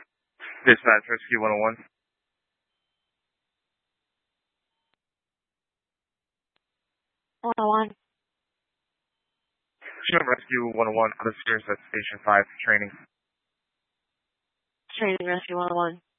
Dispatch Rescue 101. Rescue 101, out of Sirius at Station 5, training. Training Rescue 101.